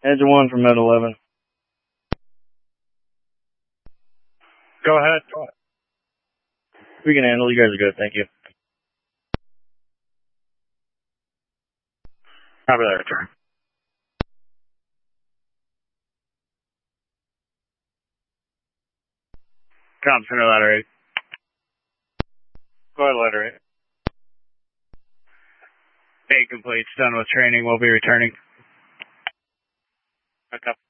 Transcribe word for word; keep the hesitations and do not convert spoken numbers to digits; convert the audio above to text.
Engine one from Med eleven. Go ahead. We can handle. You guys are good. Thank you. Copy that, return. Com, center ladder eight. Go ahead, ladder eight. Eight complete. Done with training. We'll be returning. Okay.